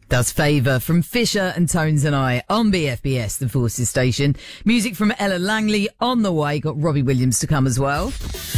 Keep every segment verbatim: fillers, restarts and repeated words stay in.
That's Favour from Fisher and Tones and I on B F B S, the Forces station. Music from Ella Langley on the way. Got Robbie Williams to come as well.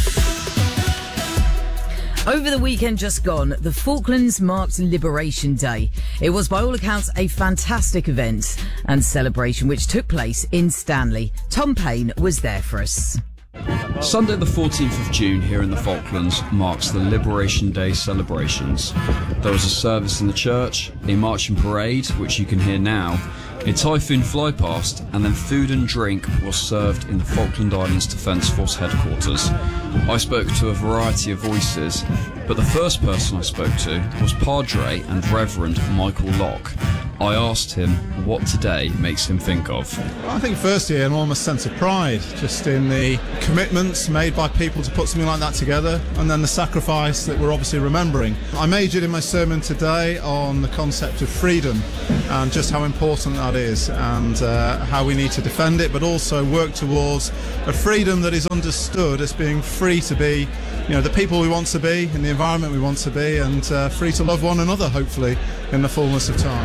Over the weekend just gone, the Falklands marked Liberation Day. It was, by all accounts, a fantastic event and celebration which took place in Stanley. Tom Payne was there for us. Sunday the fourteenth of June here in the Falklands marks the Liberation Day celebrations. There was a service in the church, a marching parade, which you can hear now, a Typhoon flypast, and then food and drink was served in the Falkland Islands Defence Force headquarters. I spoke to a variety of voices, but the first person I spoke to was Padre and Reverend Michael Locke. I asked him what today makes him think of. I think firstly an almost sense of pride, just in the commitments made by people to put something like that together, and then the sacrifice that we're obviously remembering. I majored in my sermon today on the concept of freedom and just how important that is, and uh, how we need to defend it, but also work towards a freedom that is understood as being free to be, you know, the people we want to be, in the environment we want to be, and uh, free to love one another, hopefully, in the fullness of time.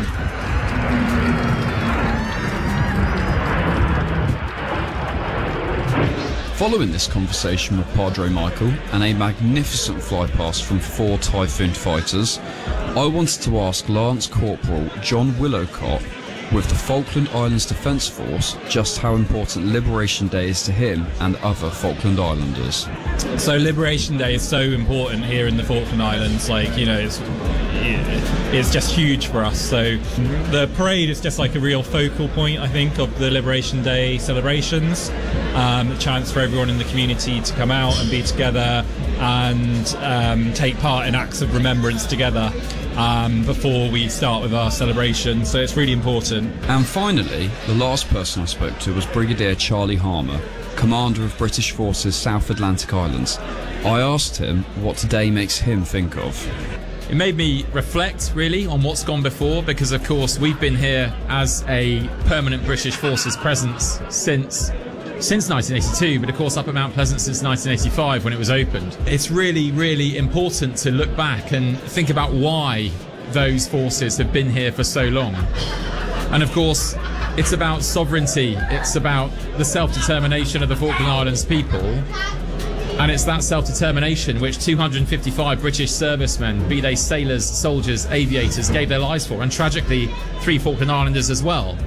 Following this conversation with Padre Michael and a magnificent flypast from four Typhoon fighters, I wanted to ask Lance Corporal John Willowcott with the Falkland Islands Defence Force just how important Liberation Day is to him and other Falkland Islanders. So Liberation Day is so important here in the Falkland Islands, like, you know, it's it's just huge for us. So the parade is just like a real focal point, I think, of the Liberation Day celebrations. Um, a chance for everyone in the community to come out and be together and um, take part in acts of remembrance together um, before we start with our celebration. So it's really important. And finally, the last person I spoke to was Brigadier Charlie Harmer, Commander of British Forces South Atlantic Islands. I asked him what today makes him think of. It made me reflect, really, on what's gone before, because, of course, we've been here as a permanent British Forces presence since since nineteen eighty-two, but, of course, up at Mount Pleasant since nineteen eighty-five when it was opened. It's really, really important to look back and think about why those forces have been here for so long. And, of course, it's about sovereignty. It's about the self-determination of the Falkland Islands people. And it's that self-determination which two hundred fifty-five British servicemen, be they sailors, soldiers, aviators, gave their lives for, and tragically three Falkland Islanders as well.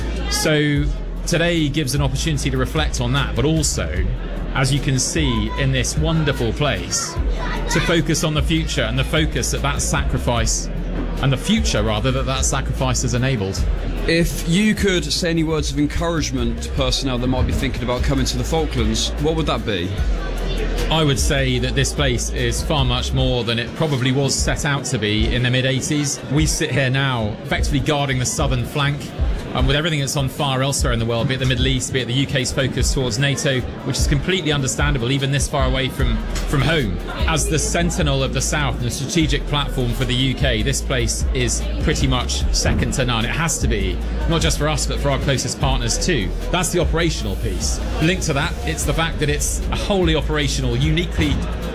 So today gives an opportunity to reflect on that, but also, as you can see in this wonderful place, to focus on the future and the focus that that sacrifice, and the future rather, that that sacrifice has enabled. If you could say any words of encouragement to personnel that might be thinking about coming to the Falklands, what would that be? I would say that this place is far much more than it probably was set out to be in the mid eighties. We sit here now effectively guarding the southern flank, um, with everything that's on fire elsewhere in the world, be it the Middle East, be it the U K's focus towards NATO, which is completely understandable even this far away from, from home. As the sentinel of the South and the strategic platform for the U K, this place is pretty much second to none. It has to be, not just for us but for our closest partners too. That's the operational piece. Linked to that, it's the fact that it's a wholly operational, uniquely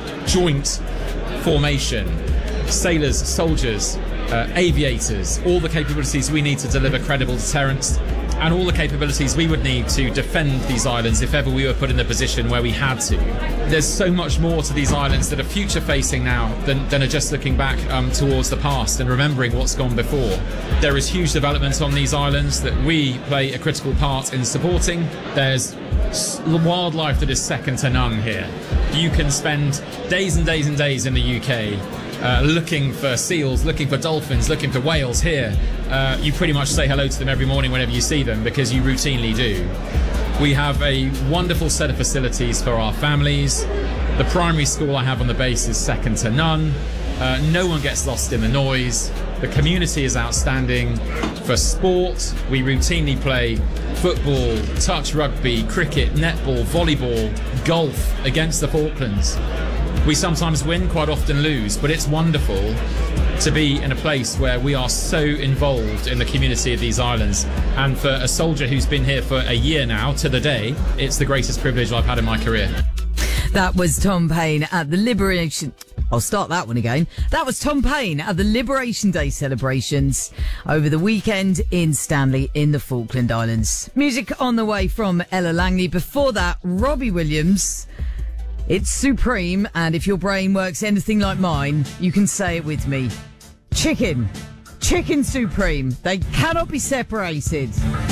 joint formation. Sailors, soldiers, uh, aviators, all the capabilities we need to deliver credible deterrence, and all the capabilities we would need to defend these islands if ever we were put in the position where we had to. There's so much more to these islands that are future-facing now than, than are just looking back um, towards the past and remembering what's gone before. There is huge development on these islands that we play a critical part in supporting. There's wildlife that is second to none here. You can spend days and days and days in the U K uh, looking for seals, looking for dolphins, looking for whales. Here, uh, you pretty much say hello to them every morning whenever you see them, because you routinely do. We have a wonderful set of facilities for our families. The primary school I have on the base is second to none. Uh, no one gets lost in the noise. The community is outstanding. For sport, we routinely play football, touch rugby, cricket, netball, volleyball, golf against the Falklands. We sometimes win, quite often lose, but it's wonderful to be in a place where we are so involved in the community of these islands. And for a soldier who's been here for a year now, to the day, it's the greatest privilege I've had in my career. That was Tom Payne at the Liberation... I'll start that one again. That was Tom Paine at the Liberation Day celebrations over the weekend in Stanley in the Falkland Islands. Music on the way from Ella Langley. Before that, Robbie Williams. It's Supreme, and if your brain works anything like mine, you can say it with me. Chicken. Chicken Supreme. They cannot be separated.